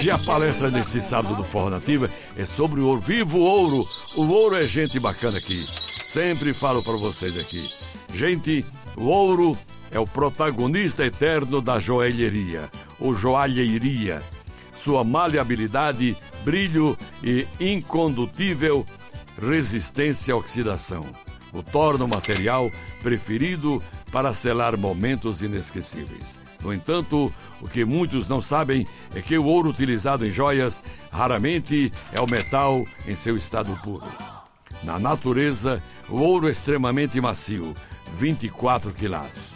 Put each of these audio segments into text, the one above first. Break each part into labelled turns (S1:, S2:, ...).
S1: Hoje a palestra neste sábado do Forró Nativa é sobre o ouro. Viva o ouro! O ouro é gente bacana aqui. Sempre falo para vocês aqui. Gente, o ouro é o protagonista eterno da joalheria, ou joalheria. Sua maleabilidade, brilho e incondutível resistência à oxidação o torna o material preferido para selar momentos inesquecíveis. No entanto, o que muitos não sabem é que o ouro utilizado em joias raramente é o metal em seu estado puro. Na natureza, o ouro é extremamente macio, 24 quilates.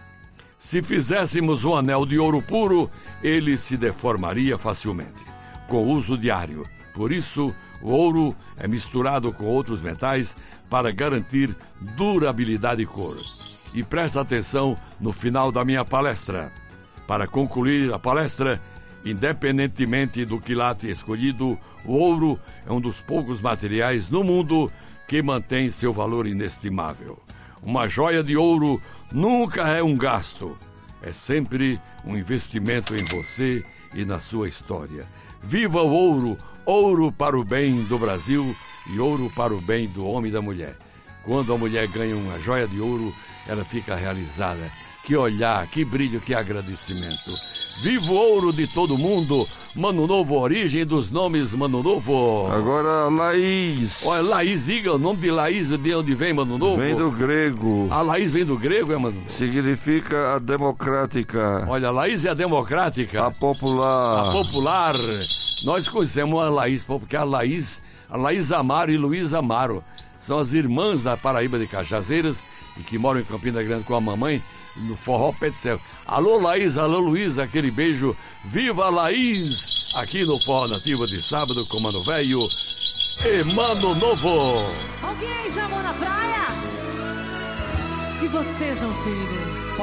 S1: Se fizéssemos um anel de ouro puro, ele se deformaria facilmente, com uso diário. Por isso, o ouro é misturado com outros metais para garantir durabilidade e cor. E presta atenção no final da minha palestra. Para concluir a palestra, independentemente do quilate escolhido, o ouro é um dos poucos materiais no mundo que mantém seu valor inestimável. Uma joia de ouro nunca é um gasto, é sempre um investimento em você e na sua história. Viva o ouro! Ouro para o bem do Brasil e ouro para o bem do homem e da mulher. Quando a mulher ganha uma joia de ouro, ela fica realizada. Que olhar, que brilho, que agradecimento. Viva o ouro de todo mundo! Mano Novo, origem dos nomes Mano Novo.
S2: Agora, Laís.
S1: Olha, Laís, diga o nome de Laís, de onde vem Mano Novo?
S2: Vem do grego.
S1: A Laís vem do grego, é, Mano Novo?
S2: Significa a democrática.
S1: Olha, Laís é a democrática.
S2: A popular.
S1: A popular. Nós conhecemos a Laís, porque a Laís Amaro e Luiz Amaro são as irmãs da Paraíba de Cajazeiras e que moram em Campina Grande com a mamãe no Forró Pé de Céu. Alô Laís, alô Luiz, aquele beijo. Viva a Laís! Aqui no Forró Nativa de sábado com Mano Velho e Mano Novo.
S3: Alguém já amou na praia? E você, João Filho?